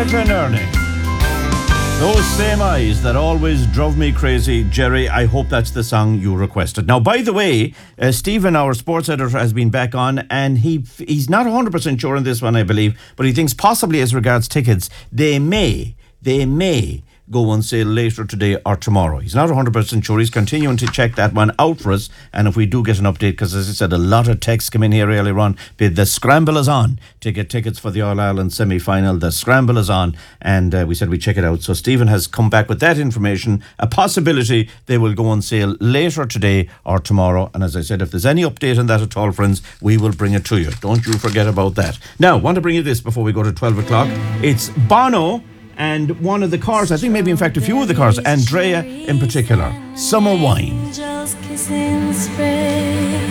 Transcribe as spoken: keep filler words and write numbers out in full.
Declan Ernie. Those same eyes that always drove me crazy. Jerry, I hope that's the song you requested. Now, by the way, uh, Stephen, our sports editor, has been back on, and he he's not one hundred percent sure on this one, I believe, but he thinks possibly as regards tickets, they may, they may go on sale later today or tomorrow. He's not one hundred percent sure. He's continuing to check that one out for us. And if we do get an update, because as I said, a lot of texts come in here earlier on. The scramble is on to get tickets for the All-Ireland semi-final. The scramble is on. And uh, we said we'd check it out. So Stephen has come back with that information. A possibility they will go on sale later today or tomorrow. And as I said, if there's any update on that at all, friends, we will bring it to you. Don't you forget about that. Now, I want to bring you this before we go to twelve o'clock. It's Bono and one of the cars, I think maybe in fact a few of the cars, Andrea in particular, Summer Wine.